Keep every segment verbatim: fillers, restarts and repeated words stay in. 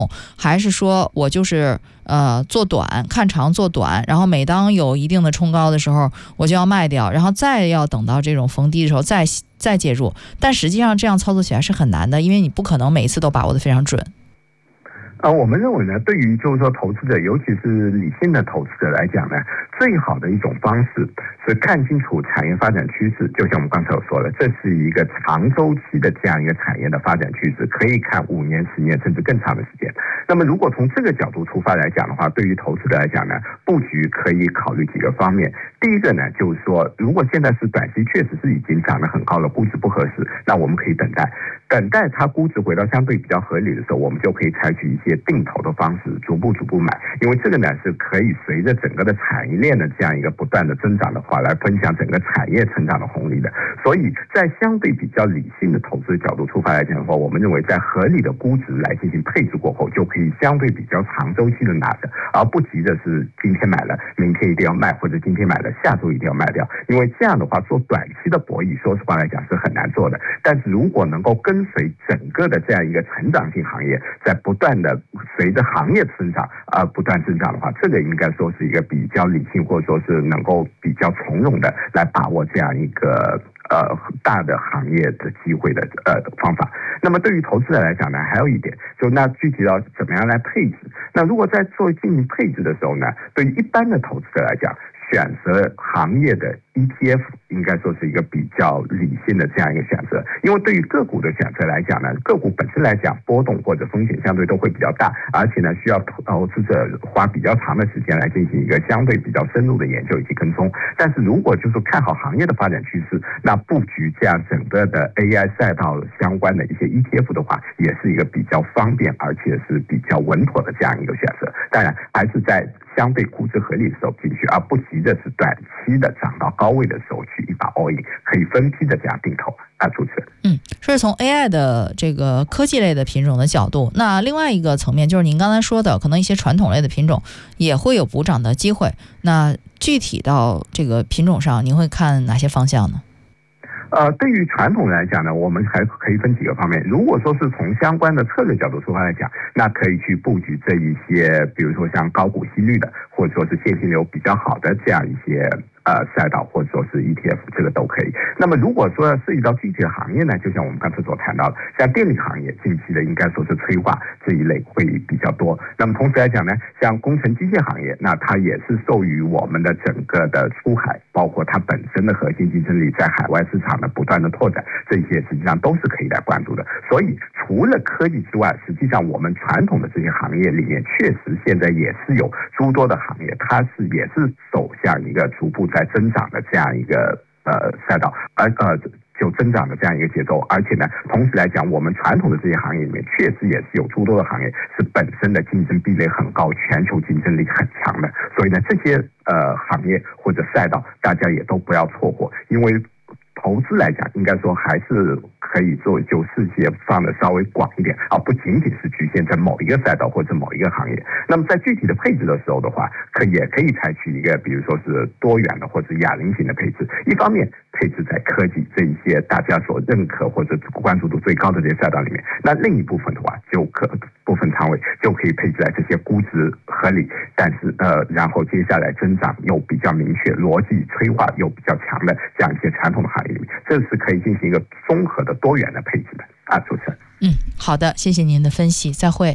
还是说我就是呃做短，看长做短，然后每当有一定的冲高的时候我就要卖掉，然后再要等到这种逢低的时候再再介入。但实际上这样操作起来是很难的，因为你不可能每一次都把握得非常准。 呃，我们认为呢，对于就是说投资者，尤其是理性的投资者来讲呢，最好的一种方式是看清楚产业发展趋势。就像我们刚才有说的，这是一个长周期的这样一个产业的发展趋势，可以看五年、十年甚至更长的时间。那么，如果从这个角度出发来讲的话，对于投资者来讲呢，布局可以考虑几个方面。第一个呢，就是说，如果现在是短期确实是已经涨得很高了，估值不合适，那我们可以等待。等待它估值回到相对比较合理的时候，我们就可以采取一些定投的方式，逐步逐步买，因为这个呢是可以随着整个的产业链的这样一个不断的增长的话，来分享整个产业成长的红利的。所以在相对比较理性的投资角度出发来讲的话，我们认为在合理的估值来进行配置过后，就可以相对比较长周期的拿着，而不急的是今天买了，明天一定要卖，或者今天买了，下周一定要卖掉。因为这样的话，做短期的博弈，说实话来讲是很难做的。但是如果能够跟随整个的这样一个成长性行业，在不断的随着行业增长而、呃、不断增长的话，这个应该说是一个比较理性，或者说是能够比较从容的来把握这样一个呃大的行业的机会的呃方法。那么对于投资者来讲呢，还有一点，就那具体到怎么样来配置。那如果在做进行配置的时候呢，对于一般的投资者来讲，选择行业的 E T F 应该说是一个比较理性的这样一个选择。因为对于个股的选择来讲呢，个股本身来讲波动或者风险相对都会比较大，而且呢需要投资者花比较长的时间来进行一个相对比较深入的研究以及跟踪。但是如果就是看好行业的发展趋势，那布局这样整个的 A I 赛道相关的一些 E T F 的话，也是一个比较方便而且是比较稳妥的这样一个选择。当然还是在相对估值合理的时候进去，而不急的是短期的涨到高位的时候去一把 all in， 可以分批的这样定投啊，主持人。 嗯，这是从 A I 的这个科技类的品种的角度。那另外一个层面就是您刚才说的，可能一些传统类的品种也会有补涨的机会。那具体到这个品种上，您会看哪些方向呢？ 呃，对于传统来讲呢，我们还可以分几个方面。如果说是从相关的策略角度出发来讲，那可以去布局这一些，比如说像高股息率的，或者说是现金流比较好的这样一些呃赛道，或者说是 E T F， 这个都可以。那么如果说涉及到具体的行业呢，就像我们刚才所谈到的，像电力行业近期的应该说是催化这一类会比较多。那么同时来讲呢，像工程机械行业，那它也是受于我们的整个的出海，包括它本身的核心竞争力在海外市场的不断的拓展，这些实际上都是可以来关注的。所以除了科技之外，实际上我们传统的这些行业里面，确实现在也是有诸多的行业，它是也是走向一个逐步在增长的这样一个呃赛道，而呃就增长的这样一个节奏。而且呢，同时来讲，我们传统的这些行业里面，确实也是有诸多的行业是本身的竞争壁垒很高，全球竞争力很强的。所以呢，这些呃行业或者赛道，大家也都不要错过，因为投资来讲，应该说还是可以做就世界放的稍微广一点，而不仅仅是局限在某一个赛道或者某一个行业。那么在具体的配置的时候的话，可也可以采取一个比如说是多元的或者哑铃型的配置。一方面配置在科技这一些大家所认可或者关注度最高的这些赛道里面，那另一部分的话就可部分仓位就可以配置在这些估值合理，但是呃然后接下来增长又比较明确，逻辑催化又比较强的这样一些传统的行业里面，这是可以进行一个综合的多元的配置的啊，主持人。 嗯，好的，谢谢您的分析，再会。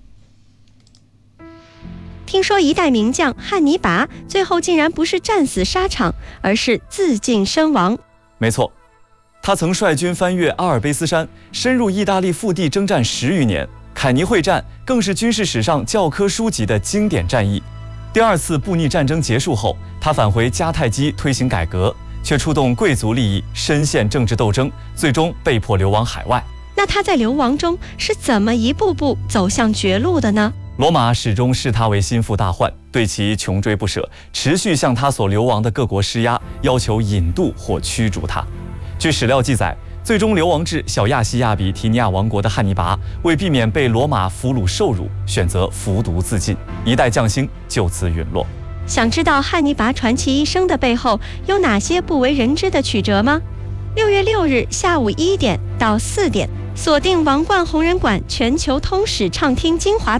听说一代名将汉尼拔最后竟然不是战死沙场，而是自尽身亡。 没错，他曾率军翻越阿尔卑斯山，深入意大利腹地征战十余年。凯尼会战更是军事史上教科书级的经典战役。第二次布匿战争结束后，他返回迦太基推行改革，却触动贵族利益，深陷政治斗争，最终被迫流亡海外。 那他在流亡中是怎么一步步走向绝路的呢？ 罗马始终视他为心腹大患，对其穷追不舍，持续向他所流亡的各国施压，要求引渡或驱逐他。据史料记载，最终流亡至小亚细亚比提尼亚王国的汉尼拔，为避免被罗马俘虏受辱，选择服毒自尽，一代将星就此陨落。 想知道汉尼拔传奇一生的背后有哪些不为人知的曲折吗？六月六日下午一点到四点，锁定王冠红人馆全球通史畅听精华